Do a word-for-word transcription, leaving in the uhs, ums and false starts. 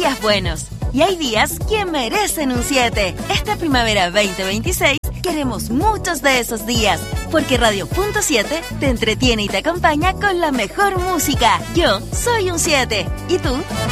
días buenos y hay días que merecen un siete. Esta primavera veinte veintiséis queremos muchos de esos días, porque Radio Punto siete te entretiene y te acompaña con la mejor música. Yo soy un siete. ¿Y tú?